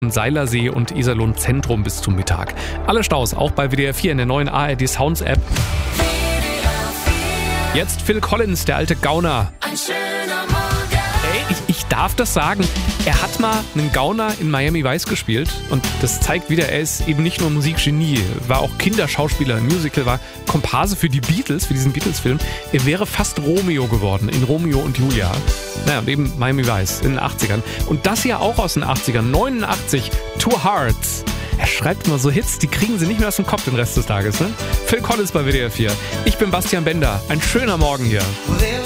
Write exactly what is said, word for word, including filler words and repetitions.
zwischen Seilersee und Iserlohn Zentrum bis zum Mittag. Alle Staus auch bei W D R vier in der neuen A R D Sounds App. Jetzt Phil Collins, der alte Gauner. Ein schöner Morgen. Ey, ich, ich darf das sagen. Er hat mal einen Gauner in Miami Vice gespielt und das zeigt wieder, er ist eben nicht nur Musikgenie, war auch Kinderschauspieler im Musical, war Komparse für die Beatles, für diesen Beatles-Film. Er wäre fast Romeo geworden in Romeo und Julia. Naja, und eben Miami Vice in den achtzigern. Und das hier auch aus den achtzigern, neunundachtzig, Two Hearts. Er schreibt immer so Hits, die kriegen sie nicht mehr aus dem Kopf den Rest des Tages. Ne? Phil Collins bei W D R vier. Ich bin Bastian Bender. Ein schöner Morgen hier.